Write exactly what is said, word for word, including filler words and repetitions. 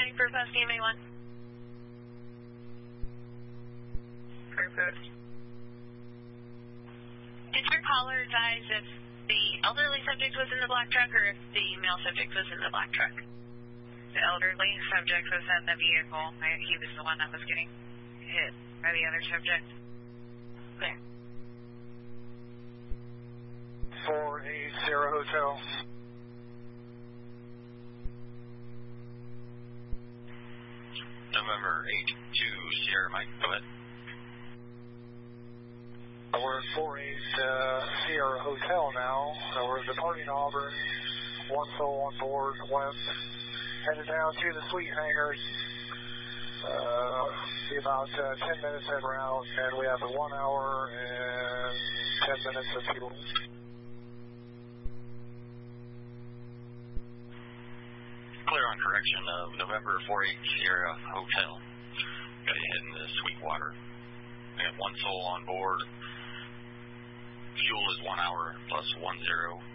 County for Bus D M A one. Perfect. Did your caller advise if the elderly subject was in the black truck or if the male subject was in the black truck? The elderly subject was in the vehicle. He was the one that was getting hit by the other subject. Okay. four eight zero Hotel. November eight two Sierra Mike, go ahead. We're at four eight uh, Sierra Hotel now. Uh, we're departing Auburn. One soul on board, west. Headed down to the Sweet Hangars. Uh, be about uh, ten minutes en route, and we have a one hour and ten minutes of fuel. Clear on correction of November four eight Sierra Hotel. Got you heading to Sweetwater. We have one soul on board. Fuel is one hour plus one zero.